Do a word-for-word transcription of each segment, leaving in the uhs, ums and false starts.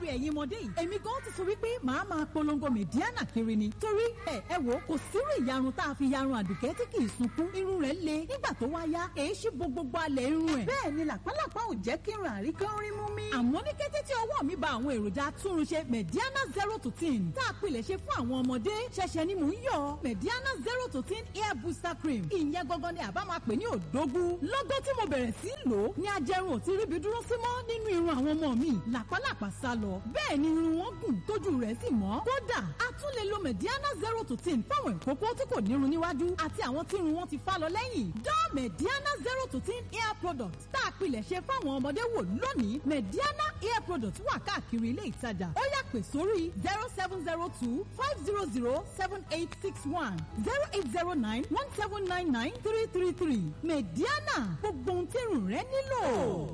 ẹ̀yin ọmọdé yìí èmi gan ti sọ wípé màá máa polongo Mediana kiri ni torí ẹ ẹ wò kò sírú ìyarun tá a fi yarun Àdùkẹ́ tí kì í sunkún irun rẹ̀ le nígbà tó wá yá èyí ṣí gbogbo alẹ̀ irun ẹ̀. bẹ́ẹ̀ ni làpálàpá ò jẹ́ kí irun àríkán rí mú mi. àmọ́ ní kété tí ọwọ́ mi ba àwọn èròjà túnrunṣe Mediana zero to ten tá a pilẹ̀ ṣe fún àwọn ọmọdé ṣẹ̀ṣẹ̀ ni mò ń yọ Mediana zero to ten hair booster cream ìyẹn gangan ni àbá máa pè ní òdógún lọ́gọ́ tí mo bẹ̀rẹ̀ sí í lò ó ní ajẹrun ò ti ríbi dúró sí mọ́ nínú irun àwọn ọmọ mi làpálàpá sá lọ bẹ́ẹ̀ ni irun wọn gùn tójú rẹ̀ sì mọ́ kódà a tún lè lo Mediana zero to ten fáwọn ìkókó tí kò nírun níwájú àti àwọn tí irun wọn ti fá lọ lẹ́yìn dán Mediana zero to ten hair product tá a pilẹ̀ ṣe fáwọn ọmọdé wò lónìí Mediana hair product wà káàkiri ilé ìtajà ó yá pè sórí zero seven zero two five zero zero seven eight six one zero eight zero nine one seven nine nine three three three Mediana gbogbo ohun tí irun rẹ nílò.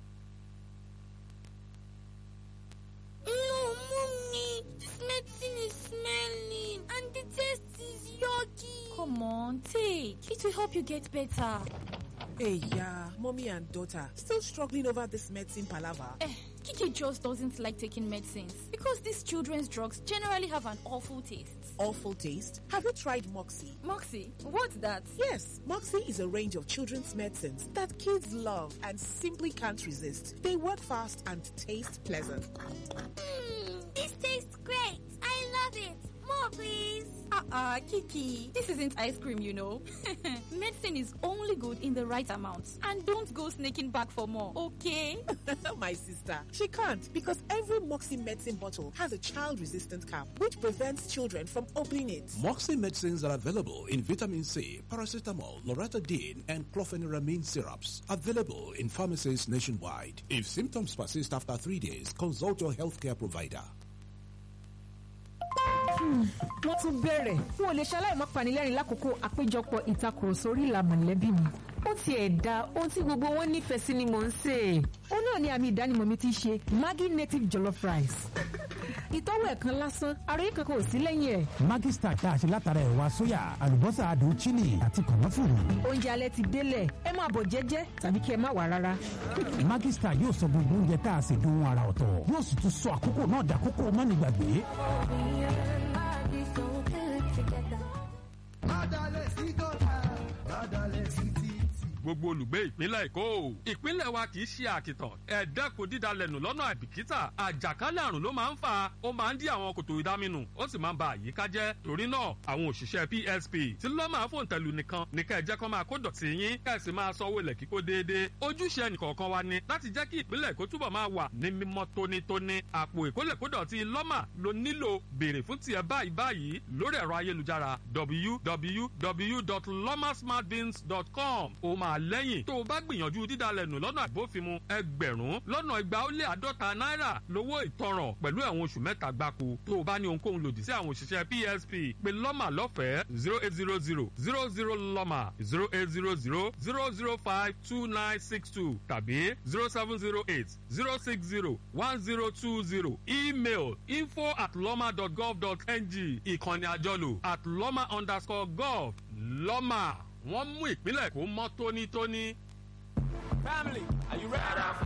No, Mommy, this medicine is smelling and the taste is yucky. Come on, take. It will help you get better. Hey, yeah, mommy and daughter still struggling over this medicine palaver. Eh, Kiki just doesn't like taking medicines because these children's drugs generally have an awful taste. Awful taste? Have you tried Moxie? Moxie? What's that? Yes, Moxie is a range of children's medicines that kids love and simply can't resist. They work fast and taste pleasant. Mmm, this tastes great. I love it. More, please. Uh-uh, Kiki. This isn't ice cream, you know. Medicine is only good in the right amount. And don't go sneaking back for more, okay? My sister, she can't because every Moxie medicine bottle has a child-resistant cap which prevents children from opening it. Moxie medicines are available in vitamin C, paracetamol, loratadine, and chlorpheniramine syrups. Available in pharmacies nationwide. If symptoms persist after three days, consult your healthcare provider. wọ́n tún bẹ̀rẹ̀ fún olè ṣaláì má panilẹ́rìn lákòókò àpéjọpọ̀ ìtakùrọ̀sọ orí ìlà mọ̀lẹ́bí mi. ó tiẹ̀ da ohun tí gbogbo wọn nífẹ̀ẹ́ sí ni mò ń sè. ó náà ní àmì ìdánimọ̀ mi ti ṣe Maggi native jollof rice. ìtọ́wò ẹ̀kan lásán àròyé kankan ò sí lẹ́yìn ẹ̀. Maggi Star tá a ṣe látara ẹ̀wà sóyà àlùbọ́sà adùn chili àti kànáfùrù. oúnjẹ alẹ́ ti délẹ̀ ẹ máa bọ̀ jẹ́jẹ́ tàbí kí ẹ má wà rárá. Maggi Star yóò sọ gbogbo oúnjẹ tá a ṣe dùn ara ọ̀tọ̀ yóò sì tún sọ àkókò náà dàkókò mọ́nìgbàgbé. gbogbo olùgbé ìpínlẹ̀ Èkó ìpínlẹ̀ wa kì í ṣe àkìtàn ẹ dẹ́kun dídalẹ̀nù lọ́nà àìbìkítà àjàkálẹ̀ àrùn ló máa ń fà ó máa ń dí àwọn kòtò ìdáminù ó sì máa ń ba àyíká jẹ́ torí náà àwọn òṣìṣẹ́ P S P tí lọ́ máa fòǹtẹ̀lù nìkan ní ká ẹ jẹ́ kó máa kó dọ̀tí yín ká ẹ sì máa sanwó ilẹ̀ kíkó déédéé ojúṣe ẹnìkọ̀ọ̀kan wa ni láti jẹ́ kí ìpínlẹ̀ Èkó túbọ̀ máa wà ní mímọ́ tónítóní àpò ìkólẹ̀kódọ̀tí lọ́mà ló nílò béèrè fún tiẹ̀ báyìí báyìí lórí ẹ̀rọ ayélujára w w w dot lomasmartbins dot com ó máa lẹ́yìn tó o bá gbìyànjú dídalẹ̀nù lọ́nà àbófinmu ẹgbẹ̀rún lọ́nà igba ó lé àádọ́ta náírà lówó ìtanràn pẹ̀lú ẹ̀wọ̀n oṣù mẹ́ta gbáko tó o bá ní ohunkóhun lòdì sí àwọn òṣìṣẹ́ P S P pé lọ́mà lọ́fẹ̀ẹ́ zero eight zero zero zero zero lọ́mà zero eight zero zero zero zero five two nine six two tàbí zero seven zero eight zero six zero one zero two zero email info at loma dot gov dot ng ìkànnì àjọlò at loma underscore gov lọ́mà wọ́n mú ìpínlẹ̀ Èkó mọ́ tónítóní. Family, are you ready?